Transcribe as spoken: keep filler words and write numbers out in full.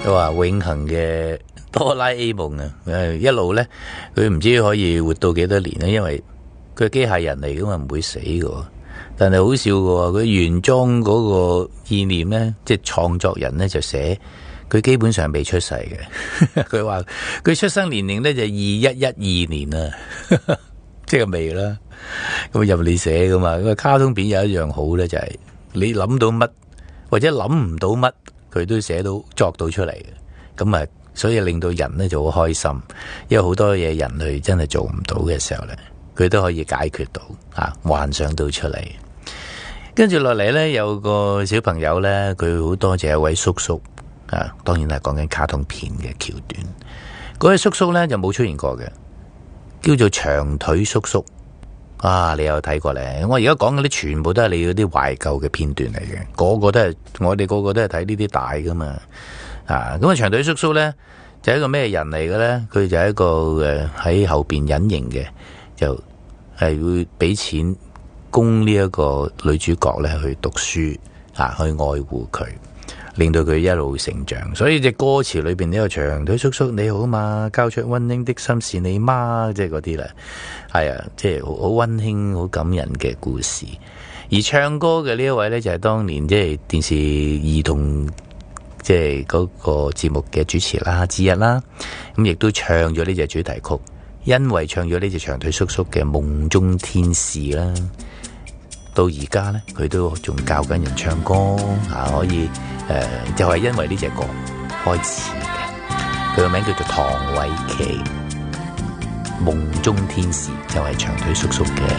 佢話永恆嘅哆啦 A 夢啊，誒一路咧，佢唔知可以活到幾多年咧，因為佢係機械人嚟噶嘛，唔會死噶。但係好笑嘅，佢原裝嗰個意念咧，即係創作人咧就寫，佢基本上未出世嘅。佢話佢出生年齡咧就二一一二年啊，即係未啦。咁任你寫噶嘛。咁啊，卡通片有一樣好咧，就係、是、你諗到乜或者諗唔到乜，佢都寫到作到出嚟嘅。咁啊，所以令到人咧就好開心，因為好多嘢人類真係做唔到嘅時候咧，佢都可以解決到啊，幻想到出嚟。跟住落嚟咧，有個小朋友咧，佢好多謝一位叔叔啊，當然係講緊卡通片嘅橋段。嗰位叔叔咧就冇出現過嘅，叫做長腿叔叔。啊，你有睇過咧？我而家講嗰啲全部都係你嗰啲懷舊嘅片段嚟嘅，個個都係我哋個個都係睇呢啲大噶嘛。啊，咁啊長腿叔叔咧就係一個咩人嚟嘅咧？佢就係一個誒喺後邊隱形嘅，就係會俾錢供呢一個女主角咧去讀書啊，去愛護佢，令到佢一路成長。所以隻歌詞裏邊呢個長腿叔叔你好嘛，交出溫馨的心是你媽，即係嗰啲啦，係啊，即係好好溫馨、好感人嘅故事。而唱歌嘅呢一位咧，就係、是、當年即係電視兒童即係嗰個節目嘅主持啦之一啦，咁亦都唱咗呢隻主題曲，因為唱咗呢隻長腿叔叔嘅夢中天使啦。到而家咧，佢都仲教緊人唱歌啊！可以誒、呃，就係、是、因為呢隻歌開始嘅。佢個名叫做唐偉琪，《夢中天使》就係長腿叔叔嘅